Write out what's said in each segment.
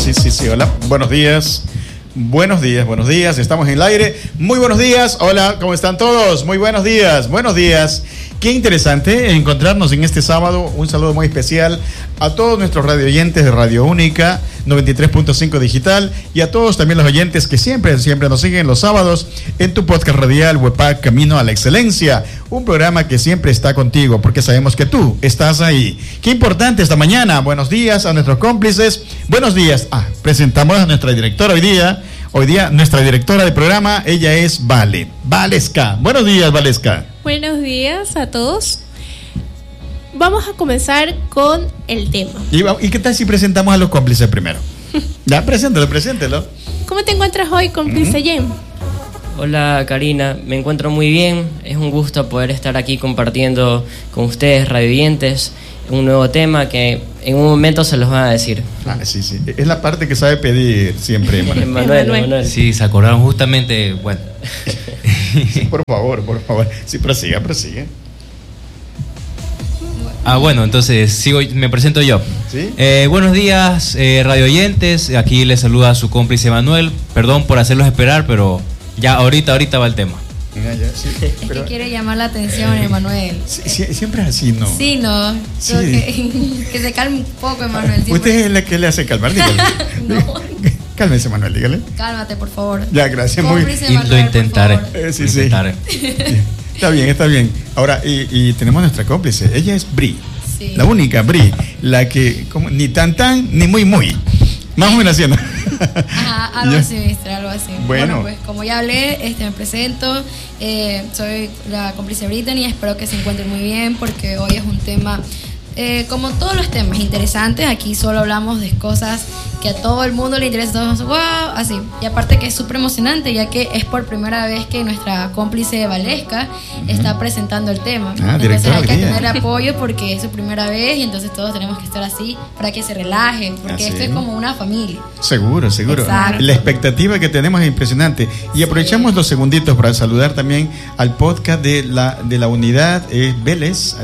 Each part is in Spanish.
Sí. Hola, buenos días. Buenos días. Estamos en el aire. Muy buenos días. Hola, ¿cómo están todos? Muy buenos días. Qué interesante encontrarnos en este sábado. Un saludo muy especial a todos nuestros radio oyentes de Radio Única 93.5 Digital y a todos también los oyentes que siempre nos siguen los sábados en tu podcast radial WEPAC Camino a la Excelencia. Un programa que siempre está contigo porque sabemos que tú estás ahí. Qué importante esta mañana. Buenos días a nuestros cómplices. Buenos días. Presentamos a nuestra directora Hoy día nuestra directora de programa, ella es Valesca. Buenos días, Valesca. Buenos días a todos. Vamos a comenzar con el tema. ¿Y qué tal si presentamos a los cómplices primero? Ya, preséntelo. ¿Cómo te encuentras hoy, cómplice Jen? Hola Karina, me encuentro muy bien. Es un gusto poder estar aquí compartiendo con ustedes, radioyentes, un nuevo tema que en un momento se los van a decir. Sí. Es la parte que sabe pedir siempre, Manuel. Sí, se acordaron justamente, bueno. Sí, por favor. Sí, prosiga. Bueno, entonces me presento yo. ¿Sí? Buenos días, radio oyentes. Aquí les saluda su cómplice Manuel. Perdón por hacerlos esperar, pero ya ahorita va el tema. Sí, pero... Es que quiere llamar la atención, Emanuel. Siempre es así, ¿no? Sí, ¿no? Sí. Que se calme un poco, Emanuel. Usted es la que le hace calmar, dígale. No. Cálmese, Manuel, dígale. Cálmate, por favor. Ya, gracias. Lo intentaré. Sí. Está bien. Ahora, y tenemos nuestra cómplice. Ella es Bri. Sí. La única Bri. La que ni tan ni muy. Más o menos haciendo. Algo así, mister, algo así. Bueno, pues como ya hablé, me presento. Soy la cómplice Brittany. Espero que se encuentren muy bien porque hoy es un tema, como todos los temas interesantes. Aquí solo hablamos de cosas que a todo el mundo le interesa. Todos, wow, así. Y aparte que es súper emocionante, ya que es por primera vez que nuestra cómplice Valesca está presentando el tema. Entonces hay que tener apoyo porque es su primera vez y entonces todos tenemos que estar así para que se relajen, porque esto es como una familia. Seguro. Exacto. La expectativa que tenemos es impresionante. Y aprovechamos los segunditos para saludar también al podcast de la unidad Vélez,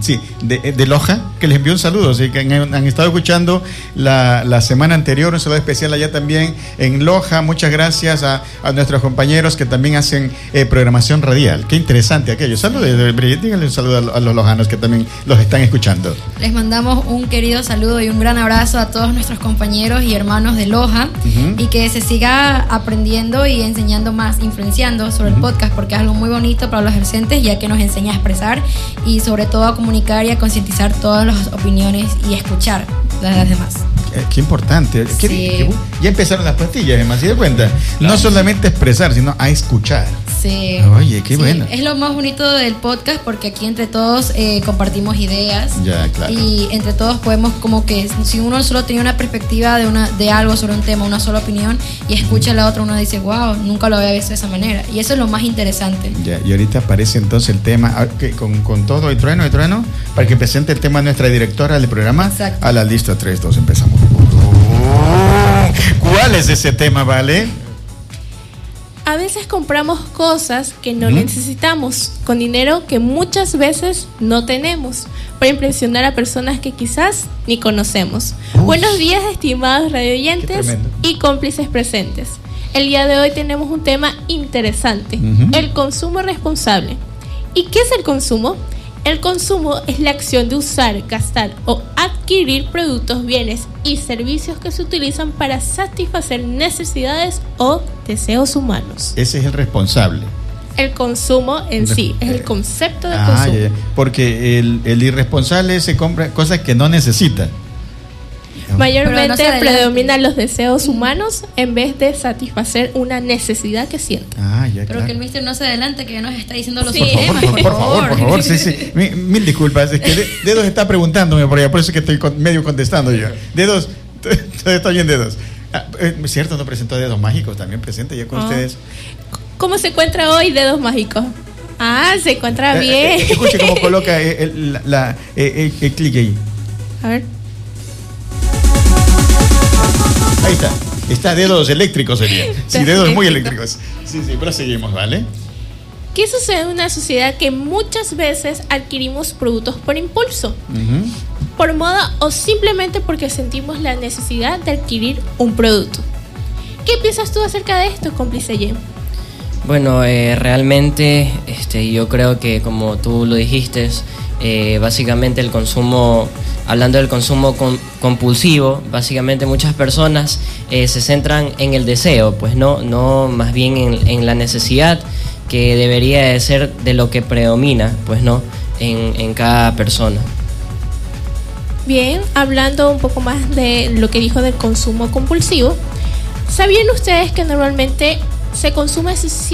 de Loja, que les envió un saludo. Así que han estado escuchando la semana anterior. Un saludo especial allá también en Loja. Muchas gracias a nuestros compañeros que también hacen programación radial. Qué interesante aquello. Saludos, díganle un saludo a los lojanos que también los están escuchando. Les mandamos un querido saludo y un gran abrazo a todos nuestros compañeros y hermanos de Loja, y que se siga aprendiendo y enseñando más, influenciando sobre el podcast, porque es algo muy bonito para los docentes, ya que nos enseña a expresar y sobre todo a comunicar y a concientizar todas las opiniones y escuchar las demás. Qué importante. Sí. Ya empezaron las pastillas, ¿se da cuenta? No solamente expresar, sino a escuchar. Sí. Oye, qué bueno. Es lo más bonito del podcast porque aquí entre todos compartimos ideas. Ya, claro. Y entre todos podemos, como que si uno solo tiene una perspectiva de algo sobre un tema, una sola opinión, y escucha la otra, uno dice, wow, nunca lo había visto de esa manera. Y eso es lo más interesante. Ya, y ahorita aparece entonces el tema con todo y trueno, para que presente el tema nuestra directora del programa. Exacto. A la lista 3, 2, empezamos. ¿Cuál es ese tema, Vale? A veces compramos cosas que no necesitamos con dinero que muchas veces no tenemos para impresionar a personas que quizás ni conocemos. Buenos días, estimados radioyentes y cómplices presentes. El día de hoy tenemos un tema interesante, el consumo responsable. ¿Y qué es el consumo? El consumo es la acción de usar, gastar o adquirir productos, bienes y servicios que se utilizan para satisfacer necesidades o deseos humanos. Ese es el responsable. El consumo en sí, es el concepto de consumo. Ya. Porque el irresponsable se compra cosas que no necesita. Mayormente predominan los deseos humanos en vez de satisfacer una necesidad que siente. Ya, pero claro. que el mister no se adelante, que ya nos está diciendo los temas. Por favor. Sí. Mil disculpas. Es que Dedos está preguntándome por allá, por eso que estoy medio contestando yo. Dedos, está bien, Dedos. Es cierto, no presentó Dedos Mágicos, también presente ya con ustedes. ¿Cómo se encuentra hoy Dedos Mágicos? Se encuentra bien. Escuche cómo coloca el clic ahí. A ver. Ahí está dedos eléctricos sería. Sí, dedos muy eléctricos. Sí, pero seguimos, ¿vale? ¿Qué sucede en una sociedad que muchas veces adquirimos productos por impulso? por moda o simplemente porque sentimos la necesidad de adquirir un producto. ¿Qué piensas tú acerca de esto, cómplice Jem? Bueno, realmente yo creo que, como tú lo dijiste, básicamente el consumo, hablando del consumo compulsivo, básicamente muchas personas se centran en el deseo, pues no más bien en la necesidad, que debería de ser de lo que predomina, pues en cada persona. Bien, hablando un poco más de lo que dijo del consumo compulsivo, ¿sabían ustedes que normalmente se consume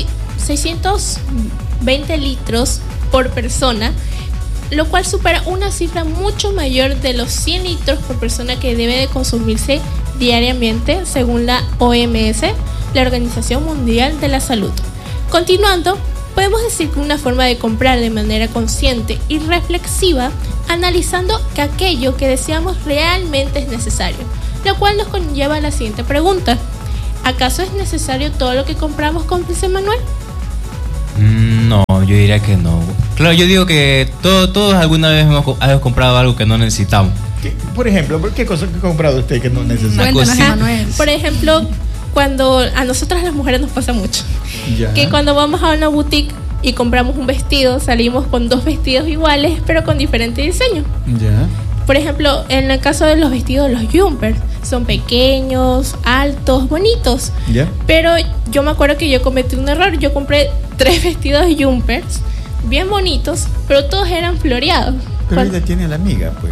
620 litros por persona, lo cual supera una cifra mucho mayor de los 100 litros por persona que debe de consumirse diariamente según la OMS, la Organización Mundial de la Salud? Continuando, podemos decir que una forma de comprar de manera consciente y reflexiva, analizando que aquello que deseamos realmente es necesario, lo cual nos conlleva a la siguiente pregunta: ¿acaso es necesario todo lo que compramos, cómplice Manuel? No, yo diría que no. Claro, yo digo que todos alguna vez hemos comprado algo que no necesitamos. Por ejemplo, ¿qué cosa que ha comprado usted que no necesita? Cuéntanos, Manuel. Por ejemplo, cuando a nosotras las mujeres nos pasa mucho, Ya. que cuando vamos a una boutique y compramos un vestido, salimos con 2 vestidos iguales, pero con diferente diseño. Ya. Por ejemplo, en el caso de los vestidos, los jumpers son pequeños, altos, bonitos. Ya. Pero yo me acuerdo que yo cometí un error. Yo compré 3 vestidos jumpers bien bonitos, pero todos eran floreados. Pero ella tiene a la amiga, pues.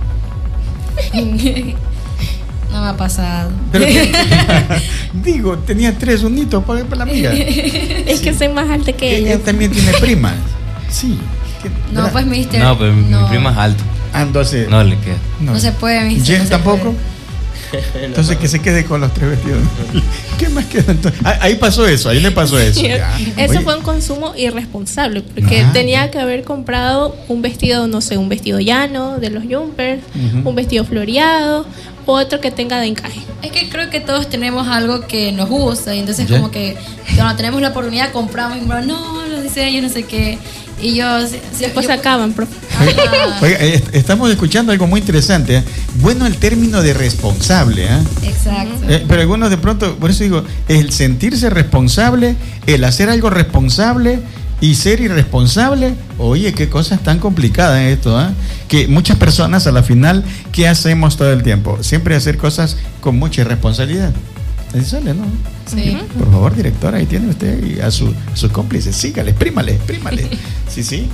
No me ha pasado. Pero digo, tenía 3 unitos para la amiga. Es que soy más alta que Ella ella. también tiene primas. Sí. No, pues, mister. No, pero mi prima es alto. Entonces. No le queda. No se puede, mister. Jen no se tampoco. puede. Entonces que se quede con los 3 vestidos. ¿Qué más queda entonces? Ahí pasó eso, ahí le pasó eso. Ya. Eso Oye, fue un consumo irresponsable, porque Ah, tenía que haber comprado un vestido, no sé, un vestido llano de los jumpers, un vestido floreado, otro que tenga de encaje. Es que creo que todos tenemos algo que nos gusta y entonces Ya. como que cuando tenemos la oportunidad compramos y compramos, no, los diseños, no sé qué. Y yo... Después se acaban, profe. Ajá, Oiga, estamos escuchando algo muy interesante. Bueno, el término de responsable. exacto. Pero algunos de pronto, por eso digo, el sentirse responsable, el hacer algo responsable y ser irresponsable. Oye, qué cosas tan complicadas esto, que muchas personas a la final, ¿qué hacemos todo el tiempo? Siempre hacer cosas con mucha irresponsabilidad. Así sale, ¿no? Sí. Por favor, directora, ahí tiene usted y a su cómplice, sígale, exprímale. Sí.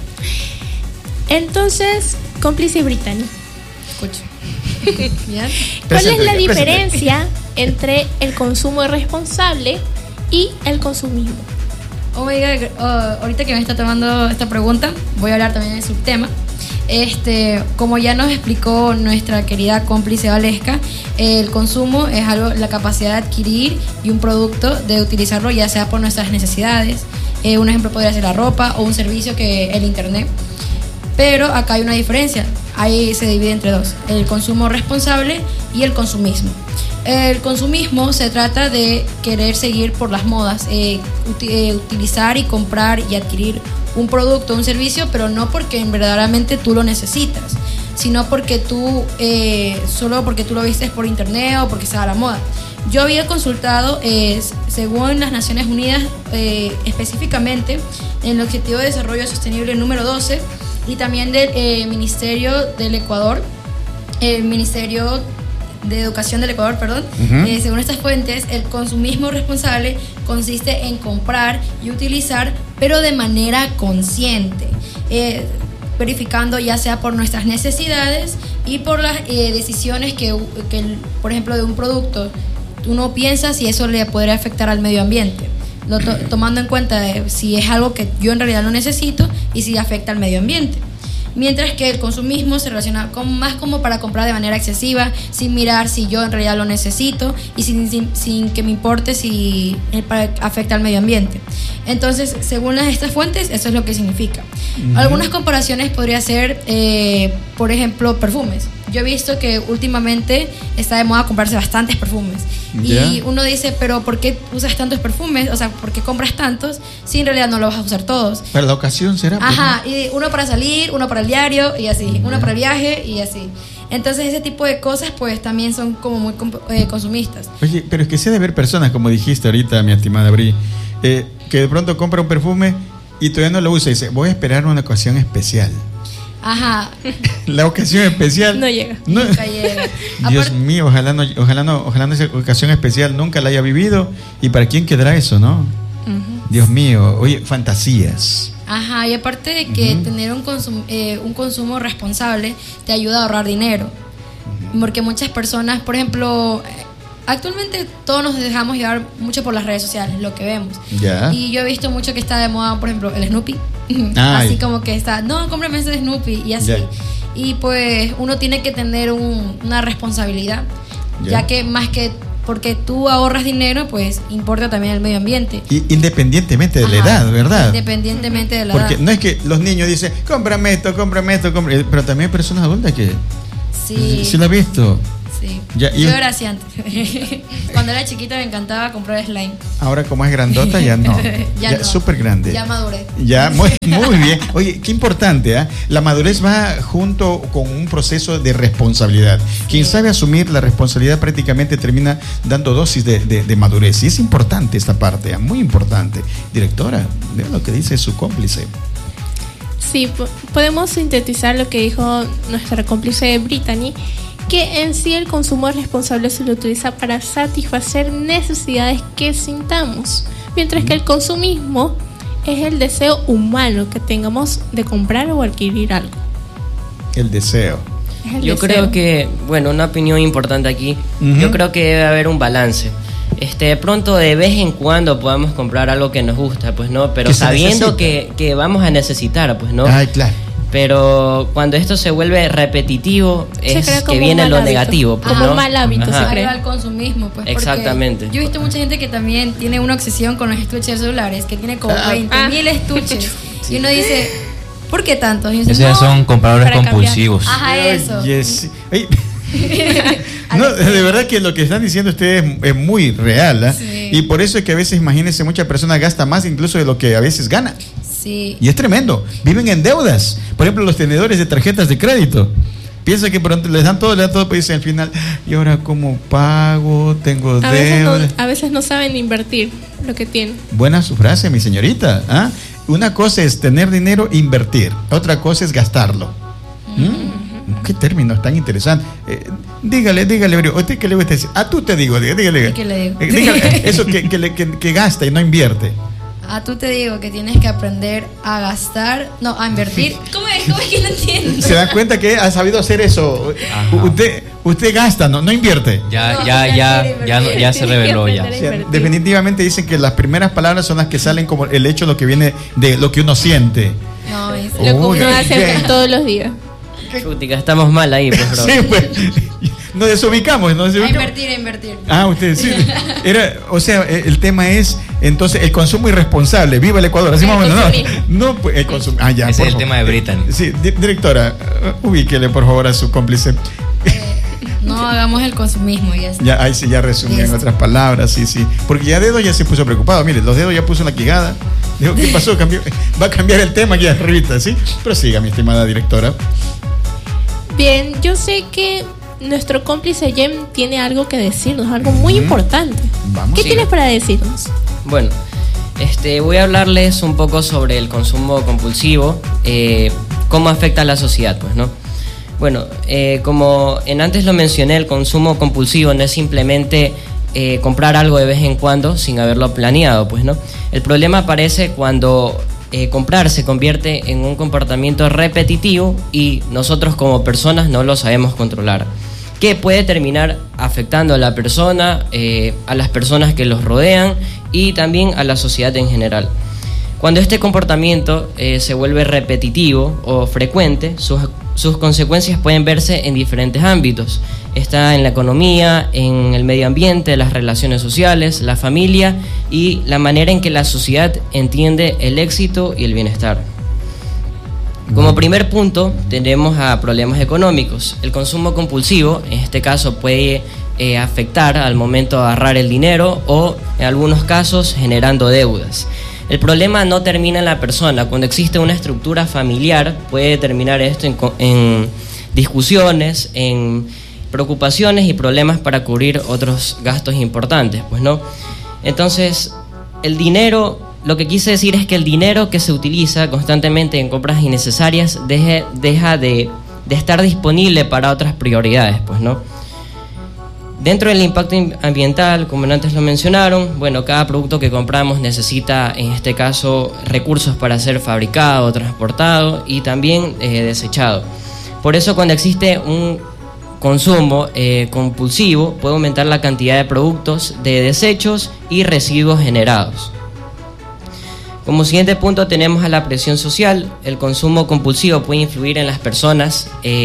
Entonces, cómplice Brittany, Escucho. ¿Ya? ¿cuál es la Presente. diferencia entre el consumo irresponsable y el consumismo? Oiga, ahorita que me está tomando esta pregunta, voy a hablar también del subtema. Como ya nos explicó nuestra querida cómplice Valesca, el consumo es la capacidad de adquirir y un producto, de utilizarlo ya sea por nuestras necesidades. Un ejemplo podría ser la ropa o un servicio que el internet. Pero acá hay una diferencia, ahí se divide entre 2, el consumo responsable y el consumismo. El consumismo se trata de querer seguir por las modas, utilizar y comprar y adquirir un producto o un servicio, pero no porque verdaderamente tú lo necesitas, sino porque solo porque tú lo vistes por internet o porque está a la moda. Yo había consultado, según las Naciones Unidas, específicamente en el Objetivo de Desarrollo Sostenible número 12 y también del Ministerio del Ecuador, el Ministerio de Educación del Ecuador, perdón. Según estas fuentes, el consumismo responsable consiste en comprar y utilizar, pero de manera consciente, verificando ya sea por nuestras necesidades y por las decisiones que, por ejemplo, de un producto, uno piensa si eso le podría afectar al medio ambiente, tomando en cuenta si es algo que yo en realidad no necesito y si afecta al medio ambiente. Mientras que el consumismo se relaciona más como para comprar de manera excesiva, sin mirar si yo en realidad lo necesito y sin que me importe si afecta al medio ambiente. Entonces, según estas fuentes, eso es lo que significa. Algunas comparaciones podría ser, por ejemplo, perfumes. Yo he visto que últimamente está de moda comprarse bastantes perfumes. Y uno dice, pero ¿por qué usas tantos perfumes? O sea, ¿por qué compras tantos si en realidad no los vas a usar todos? Para la ocasión será. Ajá, y uno para salir, uno para el diario y así, uno para el viaje y así. Entonces ese tipo de cosas pues también son como muy consumistas. Oye, pero es que se ha de ver personas, como dijiste ahorita, mi estimada Bri, que de pronto compra un perfume y todavía no lo usa y dice, voy a esperar una ocasión especial. Ajá. La ocasión especial No llega. Nunca llega. Dios mío, ojalá no esa ocasión especial nunca la haya vivido. ¿Y para quién quedará eso, no? Dios mío, oye, fantasías. Ajá, y aparte de que tener un consumo responsable te ayuda a ahorrar dinero. Porque muchas personas, por ejemplo, actualmente todos nos dejamos llevar mucho por las redes sociales, lo que vemos. Ya. Y yo he visto mucho que está de moda, por ejemplo, el Snoopy. Ay. Así como que está, no, cómprame ese Snoopy y así. Ya. Y pues uno tiene que tener una responsabilidad, ya que más que porque tú ahorras dinero, pues importa también el medio ambiente. Y independientemente de la edad, ¿verdad? Independientemente de la Porque edad. no es que los niños dicen, cómprame esto, pero también hay personas adultas que sí lo he visto. Sí. Ya, Yo era así antes. Cuando era chiquita me encantaba comprar slime. Ahora como es grandota ya no. Ya no. Súper grande. Ya maduré. Ya, muy bien. Oye, qué importante, ¿eh? La madurez va junto con un proceso de responsabilidad. Quien sabe asumir la responsabilidad prácticamente termina dando dosis de madurez. Y es importante esta parte, muy importante. Directora, vean lo que dice su cómplice. Sí, podemos sintetizar lo que dijo nuestra cómplice Brittany, que en sí el consumo responsable se lo utiliza para satisfacer necesidades que sintamos, mientras que el consumismo es el deseo humano que tengamos de comprar o adquirir algo. El deseo. Es el Yo deseo. creo que, bueno, una opinión importante aquí, yo creo que debe haber un balance. De pronto de vez en cuando podamos comprar algo que nos gusta, pues no, pero Que se sabiendo necesita. que vamos a necesitar, pues no. Ay, claro. Pero cuando esto se vuelve repetitivo Se es crea que como un viene mal lo hábito. negativo, pues, Como ¿no? un mal hábito, Ajá. se Arriba crea. al consumismo, pues. porque Exactamente. Yo he visto mucha gente que también tiene una obsesión con los estuches de celulares, que tiene como 20.000 estuches. Y uno dice, ¿por qué tantos? Y uno dice, Esos ya son compradores para cambiar. compulsivos. Ajá, eso. Oye, sí. Oye, no, de verdad que lo que están diciendo ustedes es muy real, ¿eh? Sí. Y por eso es que a veces, imagínense, muchas personas gastan más incluso de lo que a veces gana. Sí. Y es tremendo. Viven en deudas. Por ejemplo, los tenedores de tarjetas de crédito. Piensa que pronto les dan todo, pues dicen al final, ¿y ahora cómo pago? Tengo deudas. A veces no saben invertir lo que tienen. Buena su frase, mi señorita. ¿Ah? Una cosa es tener dinero e invertir. Otra cosa es gastarlo. ¿Qué términos tan interesantes? Dígale, bro. ¿Usted qué le gusta decir? Tú te digo, dígale. ¿Qué le digo? Dígale, eso que gasta y no invierte. Tú te digo que tienes que aprender a gastar, no, a invertir. ¿Cómo es que no entiendo? ¿Se dan cuenta que ha sabido hacer eso? Ajá. Usted gasta, no invierte. Ya se reveló ya. O sea, definitivamente dicen que las primeras palabras son las que salen como el hecho de lo que viene de lo que uno siente. No, es Lo que Uy, uno hace bien. todos los días. Chutica, estamos mal ahí, pues, bro. Sí, pues. Nos desubicamos. a invertir. Usted sí. O sea, el tema es entonces el consumo irresponsable. Viva el Ecuador. Así El más o menos. consumismo. No, pues el consumo. Ya. Ese por es el favor. tema de Brittany. Sí, directora, ubíquele por favor a su cómplice. No hagamos el consumismo y eso. Ya, ahí sí, ya resumí en Listo. otras palabras, sí. Porque ya Dedo ya se puso preocupado. Mire, los dedos ya puso una quijada. Dijo, ¿qué pasó? Va a cambiar el tema aquí arribita, ¿sí? Prosiga, mi estimada directora. Bien, yo sé que nuestro cómplice Jem tiene algo que decirnos, algo muy importante. Vamos. ¿Qué Sí. tienes para decirnos? Bueno, voy a hablarles un poco sobre el consumo compulsivo, cómo afecta a la sociedad, pues, ¿no? Bueno, como antes lo mencioné, el consumo compulsivo no es simplemente comprar algo de vez en cuando sin haberlo planeado, pues, ¿no? El problema aparece cuando comprar se convierte en un comportamiento repetitivo y nosotros como personas no lo sabemos controlar, que puede terminar afectando a la persona, a las personas que los rodean y también a la sociedad en general. Cuando este comportamiento se vuelve repetitivo o frecuente, sus consecuencias pueden verse en diferentes ámbitos. Está en la economía, en el medio ambiente, las relaciones sociales, la familia y la manera en que la sociedad entiende el éxito y el bienestar. Como primer punto, tenemos a problemas económicos. El consumo compulsivo, en este caso, puede afectar al momento de ahorrar el dinero o, en algunos casos, generando deudas. El problema no termina en la persona. Cuando existe una estructura familiar, puede terminar esto en discusiones, en preocupaciones y problemas para cubrir otros gastos importantes, pues, ¿no? Entonces, el dinero, lo que quise decir es que el dinero que se utiliza constantemente en compras innecesarias deja de estar disponible para otras prioridades, pues, ¿no? Dentro del impacto ambiental, como antes lo mencionaron, bueno, cada producto que compramos necesita, en este caso, recursos para ser fabricado, transportado y también desechado. Por eso, cuando existe un consumo compulsivo, puede aumentar la cantidad de productos, de desechos y residuos generados. Como siguiente punto tenemos a la presión social. El consumo compulsivo puede influir en las personas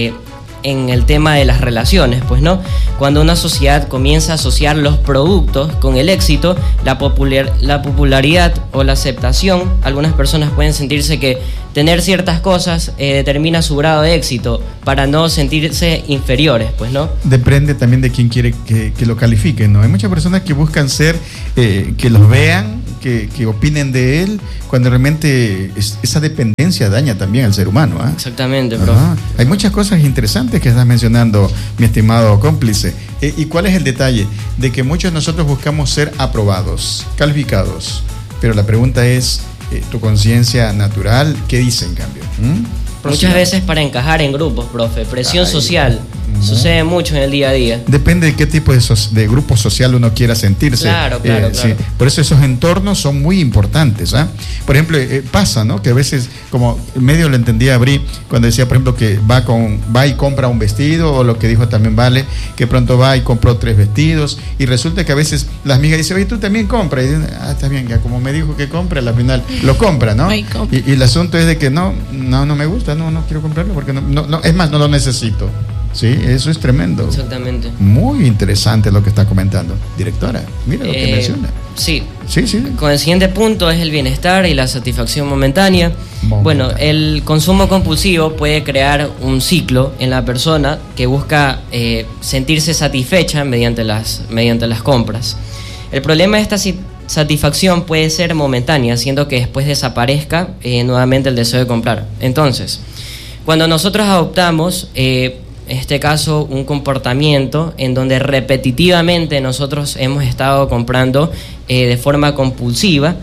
en el tema de las relaciones, pues, ¿no? Cuando una sociedad comienza a asociar los productos con el éxito, la popularidad o la aceptación, algunas personas pueden sentirse que tener ciertas cosas determina su grado de éxito para no sentirse inferiores, pues, ¿no? Depende también de quién quiere que lo califiquen, ¿no? Hay muchas personas que buscan ser, que los vean, que opinen de él, cuando realmente esa dependencia daña también al ser humano, ¿eh? Exactamente, bro. Hay muchas cosas interesantes que estás mencionando, mi estimado cómplice. ¿Y cuál es el detalle? De que muchos de nosotros buscamos ser aprobados, calificados, pero la pregunta es, tu conciencia natural, ¿qué dice en cambio? Muchas veces para encajar en grupos, profe, presión social. Sucede mucho en el día a día. Depende de qué tipo de grupo social uno quiera sentirse. Claro. Sí. Por eso esos entornos son muy importantes, ¿eh? Por ejemplo, pasa, ¿no? Que a veces, como medio lo entendía Bri, cuando decía, por ejemplo, que va y compra un vestido, o lo que dijo también Vale, que pronto va y compró 3 vestidos, y resulta que a veces las amigas dicen, oye, tú también compra. Y dicen, está bien, ya como me dijo que compra, al final lo compra, ¿no? Y el asunto es de que no me gusta, no quiero comprarlo, porque no, es más, no lo necesito. Sí, eso es tremendo. Exactamente. Muy interesante lo que está comentando. Directora, mira lo que menciona. Sí. Con el siguiente punto es el bienestar y la satisfacción momentánea. Bueno, el consumo compulsivo puede crear un ciclo en la persona que busca sentirse satisfecha mediante las compras. El problema de esta satisfacción puede ser momentánea, haciendo que después desaparezca nuevamente el deseo de comprar. Entonces, cuando nosotros adoptamos en este caso un comportamiento en donde repetitivamente nosotros hemos estado comprando de forma compulsiva,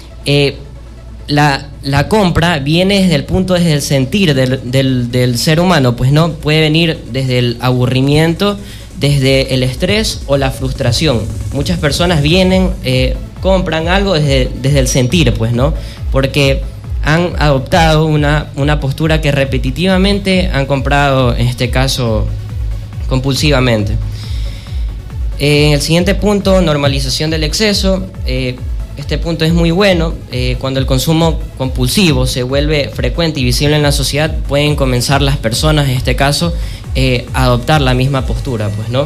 la compra viene desde el sentir del ser humano, pues no puede venir desde el aburrimiento, desde el estrés o la frustración. Muchas personas vienen, compran algo desde el sentir, pues, ¿no? Porque han adoptado una postura que repetitivamente han comprado, en este caso, compulsivamente. En el siguiente punto, normalización del exceso. Este punto es muy bueno. Cuando el consumo compulsivo se vuelve frecuente y visible en la sociedad, pueden comenzar las personas, en este caso, a adoptar la misma postura, pues, ¿no?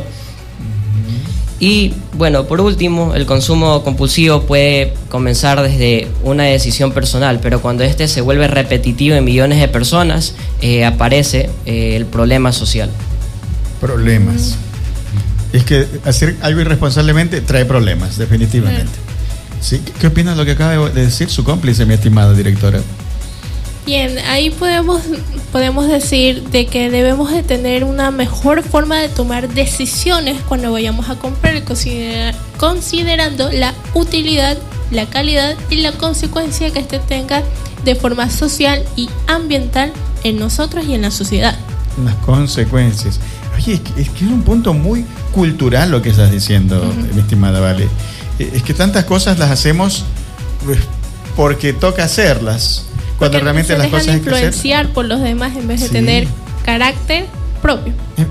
Y bueno, por último, el consumo compulsivo puede comenzar desde una decisión personal, pero cuando este se vuelve repetitivo en millones de personas, aparece el problema social. Problemas. Es que hacer algo irresponsablemente trae problemas, definitivamente. ¿Sí? ¿Qué opinas de lo que acaba de decir su cómplice, mi estimada directora? Bien, ahí podemos decir de que debemos de tener una mejor forma de tomar decisiones cuando vayamos a comprar, considerando la utilidad, la calidad y la consecuencia que este tenga de forma social y ambiental en nosotros y en la sociedad. Las consecuencias. Oye, es que es un punto muy cultural lo que estás diciendo, mi estimada Vale. Es que tantas cosas las hacemos porque toca hacerlas. Cuando realmente las cosas hay que hacer, influenciar por los demás en vez de tener carácter propio.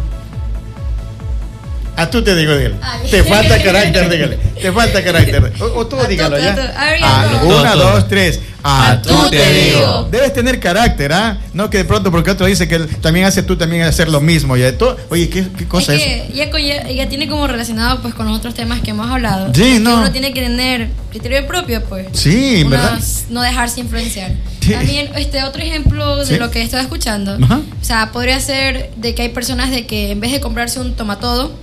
A tú te digo, dígale. Te falta carácter, dígale. Te falta carácter. O tú dígalo ya. 1, 2, 3. A tú te digo. Debes tener carácter, ¿ah? No que de pronto porque otro dice que también hace tú también hacer lo mismo. Ya. Oye, ¿qué cosa es? Que ya tiene como relacionado pues con los otros temas que hemos hablado. Sí, no. Uno tiene que tener criterio propio, pues. Sí, ¿verdad? No dejarse influenciar. Sí. También otro ejemplo de lo que estaba escuchando. O sea, podría ser de que hay personas de que en vez de comprarse un tomatodo,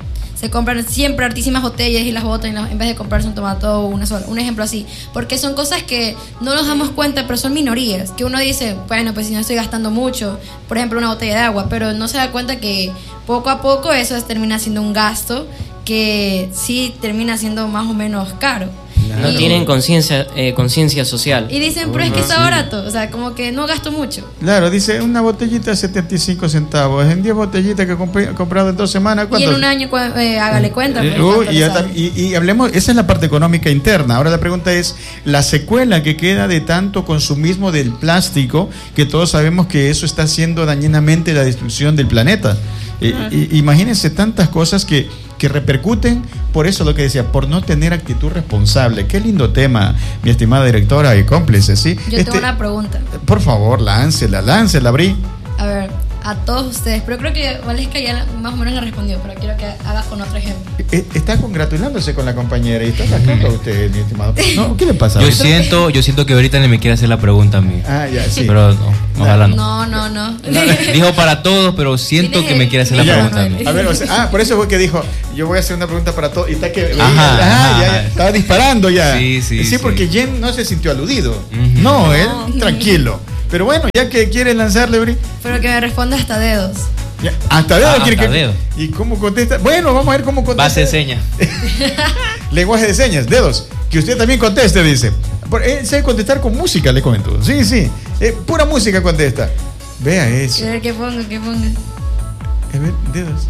se compran siempre hartísimas botellas y las botan en vez de comprarse un tomato o una sola. Un ejemplo así. Porque son cosas que no nos damos cuenta, pero son minorías. Que uno dice, bueno, pues si no estoy gastando mucho, por ejemplo, una botella de agua, pero no se da cuenta que poco a poco eso termina siendo un gasto que sí termina siendo más o menos caro. No tienen conciencia social. Y dicen, pero es que está barato, o sea, como que no gasto mucho. Claro, dice una botellita 75 centavos. En 10 botellitas que he comprado en 2 semanas, ¿cuánto? Y en un año, hágale cuenta. Pues, y hablemos, esa es la parte económica interna. Ahora la pregunta es, la secuela que queda de tanto consumismo del plástico, que todos sabemos que eso está haciendo dañinamente la destrucción del planeta. Imagínense tantas cosas que repercuten, por eso lo que decía, por no tener actitud responsable. Qué lindo tema, mi estimada directora y cómplice, ¿sí? Yo tengo una pregunta. Por favor, láncela, Bri. A ver, a todos ustedes, pero creo que Valesca ya más o menos le respondió, pero quiero que hagas con otro ejemplo. Está congratulándose con la compañera y está sacando a usted, mi estimado. No, ¿qué le pasa? Yo siento que ahorita ni me quiere hacer la pregunta a mí. Ah, ya, sí. Pero no, ojalá no. No. Dijo para todos, pero siento que me quiere hacer la pregunta a mí. A ver, por eso fue que dijo, yo voy a hacer una pregunta para todos y está que Ajá. estaba disparando ya. Sí, porque Jen no se sintió aludido. No, él tranquilo. Pero bueno, ya que quiere lanzarle, Bri. Pero que me responda hasta dedos. Ya, hasta dedo quiere hasta que. dedo. ¿Y cómo contesta? Bueno, vamos a ver cómo contesta. Base de señas. Lenguaje de señas, dedos. Que usted también conteste, dice. Sabe contestar con música, le comento. Sí. Pura música contesta. Vea eso. A ver, ¿qué pongo? A ver, dedos.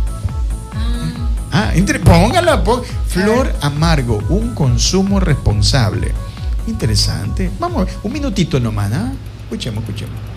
Póngala. Flor amargo, un consumo responsable. Interesante. Vamos, un minutito nomás, ¿ah? Escuchemos.